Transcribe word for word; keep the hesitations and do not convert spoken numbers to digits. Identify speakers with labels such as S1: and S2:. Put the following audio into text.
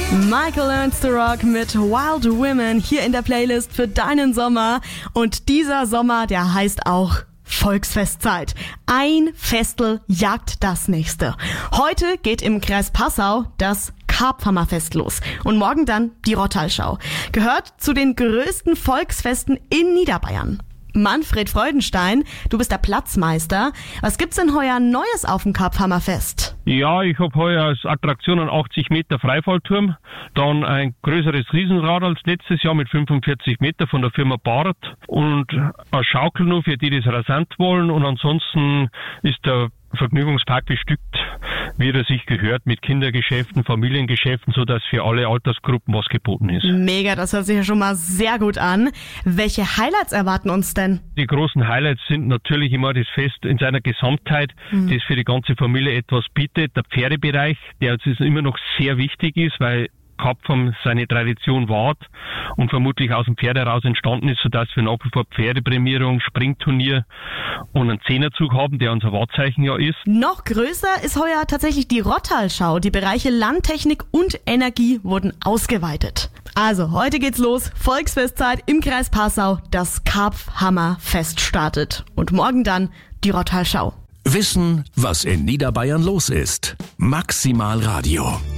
S1: Michael Learns to Rock mit Wild Women hier in der Playlist für deinen Sommer. Und dieser Sommer, der heißt auch Volksfestzeit. Ein Festel jagt das nächste. Heute geht im Kreis Passau das Karpfhammerfest los und morgen dann die Rottalschau. Gehört zu den größten Volksfesten in Niederbayern. Manfred Freudenstein, du bist der Platzmeister. Was gibt's denn heuer Neues auf dem Karpfhammerfest?
S2: Ja, ich habe heuer als Attraktion einen achtzig Meter Freifallturm, dann ein größeres Riesenrad als letztes Jahr mit fünfundvierzig Meter von der Firma Barth und eine Schaukel nur für die, die das rasant wollen, und ansonsten ist der Vergnügungspark bestückt, wie er sich gehört, mit Kindergeschäften, Familiengeschäften, sodass für alle Altersgruppen was geboten ist.
S1: Mega, das hört sich ja schon mal sehr gut an. Welche Highlights erwarten uns denn?
S2: Die großen Highlights sind natürlich immer das Fest in seiner Gesamtheit, mhm. das für die ganze Familie etwas bietet. Der Pferdebereich, der jetzt immer noch sehr wichtig ist, weil Karpfham seine Tradition wahrt und vermutlich aus dem Pferd heraus entstanden ist, sodass wir nach wie vor Pferdeprämierung, Springturnier und einen Zehnerzug haben, der unser Wahrzeichen ja ist.
S1: Noch größer ist heuer tatsächlich die Rottalschau. Die Bereiche Landtechnik und Energie wurden ausgeweitet. Also, heute geht's los. Volksfestzeit im Kreis Passau. Das Karpfhammerfest startet. Und morgen dann die Rottalschau.
S3: Wissen, was in Niederbayern los ist. Maximal Radio.